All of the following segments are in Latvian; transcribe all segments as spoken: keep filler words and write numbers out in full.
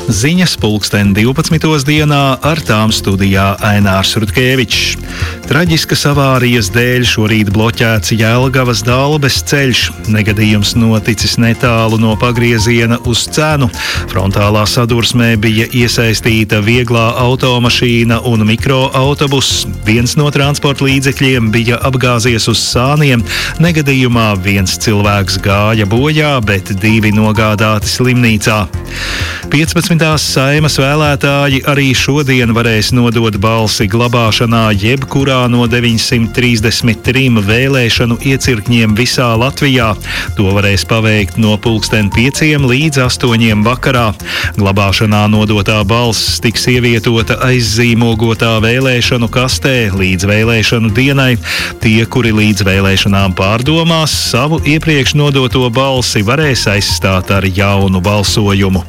Ziņas pulksten divpadsmitos dienā, ar tām studijā Ainārs Rudkevičs. Traģiskas avārijas dēļ šorīt bloķēts Jelgavas Dalbes ceļš. Negadījums noticis netālu no pagrieziena uz Cenu. Frontālā sadursmē bija iesaistīta vieglā automašīna un mikroautobuss. Viens no transporta līdzekļiem bija apgāzies uz sāniem. Negadījumā viens cilvēks gāja bojā, bet divi nogādāti slimnīcā. piecpadsmitās Saimas vēlētāji arī šodien varēs nodot balsi glabāšanā jebkurā no deviņsimt trīsdesmit trim vēlēšanu iecirkņiem visā Latvijā. To varēs paveikt no pulksten pieciem līdz astoņiem vakarā. Glabāšanā nodotā balss tiks ievietota aizzīmogotā vēlēšanu kastē līdz vēlēšanu dienai. Tie, kuri līdz vēlēšanām pārdomās, savu iepriekš nodoto balsi varēs aizstāt ar jaunu balsojumu.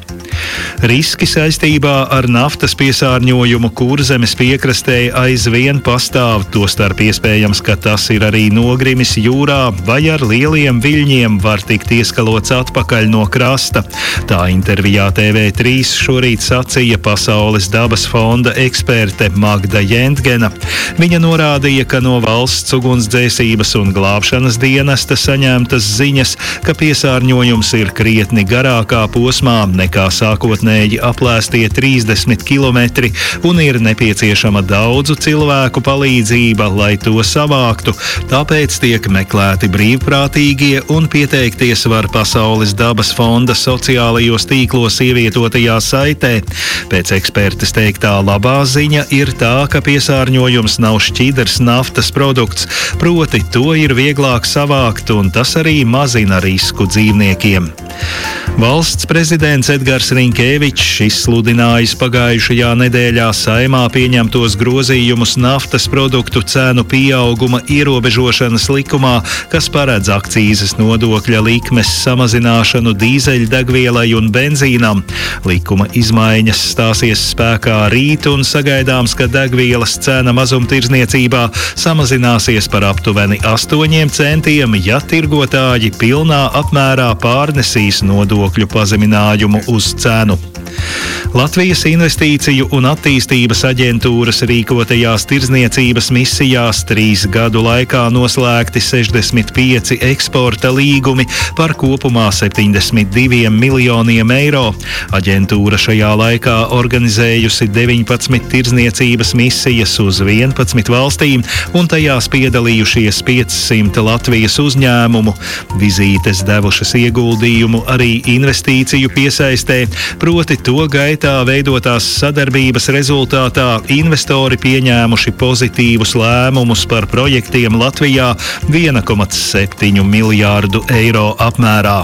Riski saistībā ar naftas piesārņojumu Kurzemes piekrastē aizvien pastāv, tostarp iespējams, ka tas ir arī nogrimis jūrā vai ar lieliem viļņiem var tikt ieskalots atpakaļ no krasta. Tā intervijā T V trīs šorīt sacīja Pasaules dabas fonda eksperte Magda Jentgena. Viņa norādīja, ka no valsts ugunsdzēsības un glābšanas dienesta saņemtas ziņas, ka piesārņojums ir krietni garākā posmā nekā sākotnēji aplēstie trīsdesmit kilometri un ir nepieciešama daudzu cilvēku palīdzība, lai to savāktu. Tāpēc tiek meklēti brīvprātīgie un pieteikties var Pasaules dabas fonda sociālajos tīklos ievietotajā saitē. Pēc ekspertes teiktā labā ziņa ir tā, ka piesārņojums nav šķidrs naftas produkts, proti to ir vieglāk savākt un tas arī mazina risku dzīvniekiem. Valsts prezidents Edgars Rinkēvičs izsludinājis pagājušajā nedēļā Saimā pieņemtos grozījumus naftas produktu cenu pieauguma ierobežošanas likumā, kas paredz akcīzes nodokļa likmes samazināšanu dīzeļdegvielai un benzīnam. Likuma izmaiņas stāsies spēkā rīt un sagaidāms, ka degvielas cena mazumtirdzniecībā samazināsies par aptuveni astoņiem centiem, ja tirgotāji pilnā apmērā pārnesīs nodokļu pazeminājumu uz cenu. Latvijas Investīciju un attīstības aģentūras rīkotajās tirdzniecības misijās trīs gadu laikā noslēgti sešdesmit pieci eksporta līgumi par kopumā septiņdesmit diviem miljoniem eiro. Aģentūra šajā laikā organizējusi deviņpadsmit tirdzniecības misijas uz vienpadsmit valstīm un tajās piedalījušies piecsimt Latvijas uzņēmumu. Vizītes devušas ieguldījumu arī investīciju piesaistē, proti to gaitā veidotās sadarbības rezultātā investori pieņēmuši pozitīvus lēmumus par projektiem Latvijā viena komata septiņu miljārdu eiro apmērā.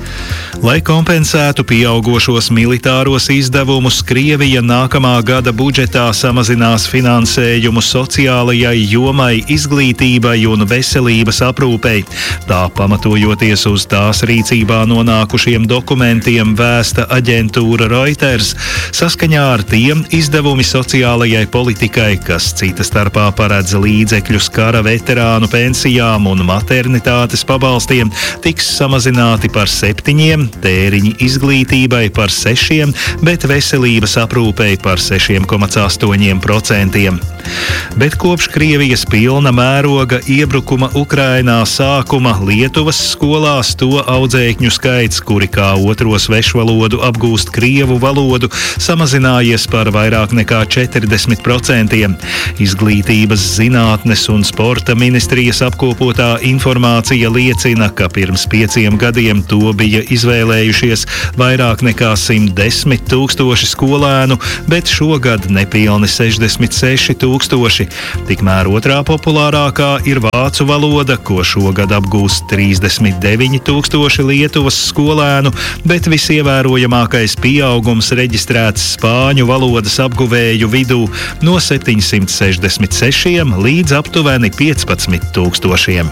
Lai kompensētu pieaugošos militāros izdevumus, Krievija nākamā gada budžetā samazinās finansējumu sociālajai jomai, izglītībai un veselības aprūpei. Tā pamatojoties uz tās rīcībā nonākušiem dokumentiem vēsta aģentūra Reuters. Saskaņā ar tiem izdevumi sociālajai politikai, kas cita starpā paredz līdzekļus kara veterānu pensijām un maternitātes pabalstiem, tiks samazināti par septiņiem, tēriņi izglītībai par sešiem, bet veselības aprūpei par sešiem komats astoņiem procentiem. Bet kopš Krievijas pilna mēroga iebrukuma Ukrainā sākuma Lietuvas skolās to audzēkņu skaits, kuri kā otro svešvalodu apgūst krievu valodu, samazinājies par vairāk nekā četrdesmit procentiem. Izglītības, zinātnes un sporta ministrijas apkopotā informācija liecina, ka pirms pieciem gadiem to bija izvēlējušies vairāk nekā simt desmit tūkstoši skolēnu, bet šogad nepilni sešdesmit seši tūkstoši. Tikmēr otrā populārākā ir vācu valoda, ko šogad apgūst trīsdesmit deviņi tūkstoši Lietuvas skolēnu, bet visievērojamākais pieaugums reģistrēts spāņu valodas apguvēju vidū no septiņsimt sešdesmit sešiem līdz aptuveni piecpadsmit tūkstošiem.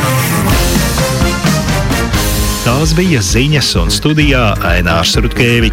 Tās bija ziņas un studijā Ainārs Rudkevičs.